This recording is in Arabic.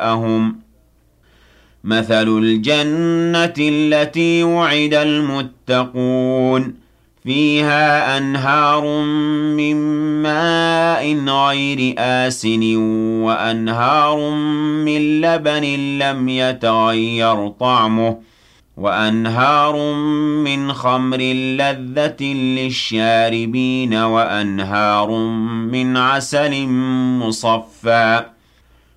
جاءهم مثل الجنة التي وعد المتقون فيها أنهار من ماء غير آسن وأنهار من لبن لم يتغير طعمه وأنهار من خمر لذة للشاربين وأنهار من عسل مصفى